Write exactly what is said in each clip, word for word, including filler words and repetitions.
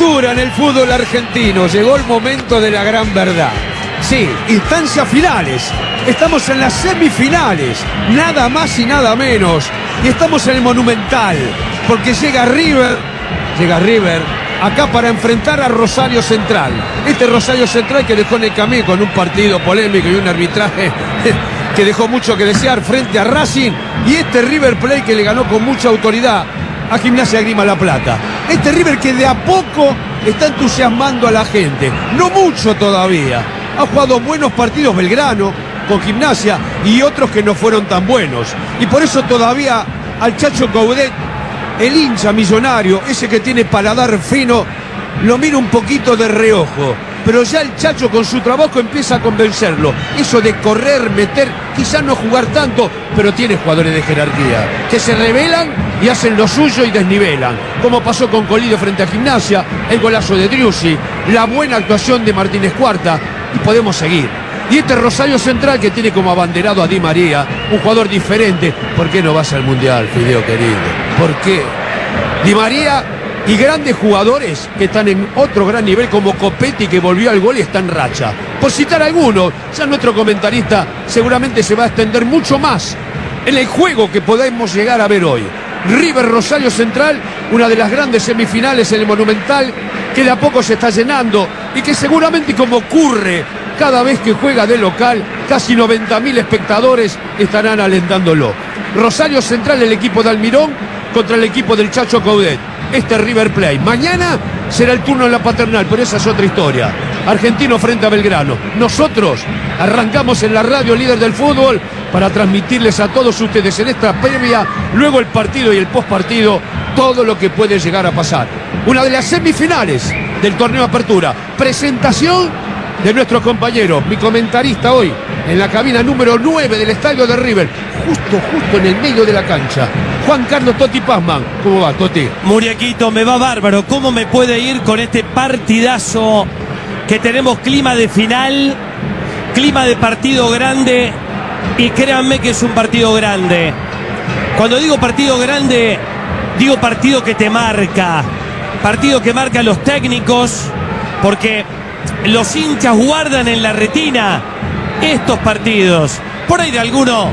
apertura en el fútbol argentino. Llegó el momento de la gran verdad. Sí, instancias finales. Estamos en las semifinales. Nada más y nada menos. Y estamos en el Monumental. Porque llega River. Llega River acá para enfrentar a Rosario Central. Este Rosario Central que dejó en el camino con un partido polémico y un arbitraje que dejó mucho que desear frente a Racing. Y este River Plate que le ganó con mucha autoridad a Gimnasia de Grima La Plata. Este River que de a poco está entusiasmando a la gente. No mucho todavía. Ha jugado buenos partidos Belgrano con Gimnasia y otros que no fueron tan buenos. Y por eso todavía al Chacho Coudet, el hincha millonario, ese que tiene paladar fino, lo mira un poquito de reojo. Pero ya el Chacho con su trabajo empieza a convencerlo. Eso de correr, meter, quizás no jugar tanto, pero tiene jugadores de jerarquía que se rebelan y hacen lo suyo y desnivelan. Como pasó con Colidio frente a Gimnasia, el golazo de Driussi, la buena actuación de Martínez Cuarta, y podemos seguir. Y este Rosario Central que tiene como abanderado a Di María, un jugador diferente. ¿Por qué no vas al Mundial, Fideo querido? ¿Por qué? Di María y grandes jugadores que están en otro gran nivel como Copetti, que volvió al gol y está en racha. Por citar algunos, ya nuestro comentarista seguramente se va a extender mucho más en el juego que podemos llegar a ver hoy. River Rosario Central, una de las grandes semifinales en el Monumental, que de a poco se está llenando y que seguramente, como ocurre cada vez que juega de local, casi noventa mil espectadores estarán alentándolo. Rosario Central, el equipo de Almirón contra el equipo del Chacho Coudet. Este River Plate. Mañana será el turno en la Paternal, pero esa es otra historia. Argentino frente a Belgrano. Nosotros arrancamos en la radio líder del fútbol para transmitirles a todos ustedes en esta previa, luego el partido y el postpartido, todo lo que puede llegar a pasar. Una de las semifinales del torneo Apertura. Presentación de nuestro compañero, mi comentarista hoy, en la cabina número nueve del estadio de River, justo, justo en el medio de la cancha, Juan Carlos Toti Pazman. ¿Cómo va, Toti? Muriaquito, me va bárbaro. ¿Cómo me puede ir con este partidazo que tenemos? Clima de final, clima de partido grande, y créanme que es un partido grande. Cuando digo partido grande, digo partido que te marca, partido que marca a los técnicos, porque los hinchas guardan en la retina estos partidos. Por ahí de alguno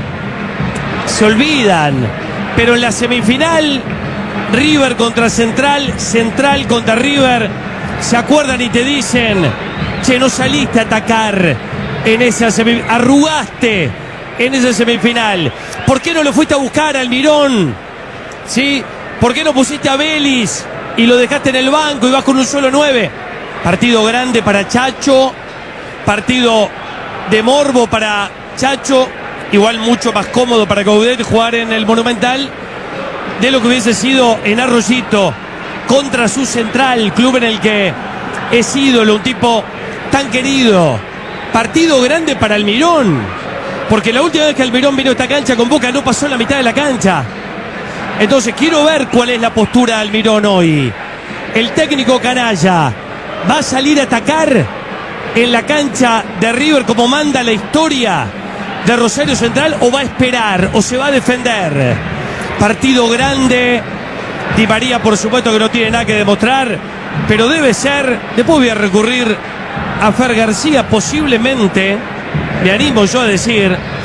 se olvidan, pero en la semifinal, River contra Central, Central contra River, se acuerdan y te dicen: che, no saliste a atacar en esa semifinal, arrugaste en esa semifinal. ¿Por qué no lo fuiste a buscar al Almirón? ¿Sí? ¿Por qué no pusiste a Vélez y lo dejaste en el banco y vas con un solo nueve? Partido grande para Chacho, partido de morbo para Chacho, igual mucho más cómodo para Coudet jugar en el Monumental de lo que hubiese sido en Arroyito contra su Central, club en el que es ídolo, un tipo tan querido. Partido grande para Almirón, porque la última vez que Almirón vino a esta cancha con Boca no pasó la mitad de la cancha. Entonces quiero ver cuál es la postura de Almirón hoy. El técnico canalla ¿va a salir a atacar en la cancha de River como manda la historia de Rosario Central, o va a esperar, o se va a defender? Partido grande. Di María, por supuesto, que no tiene nada que demostrar, pero debe ser. Después voy a recurrir a Fer García, posiblemente, me animo yo a decir,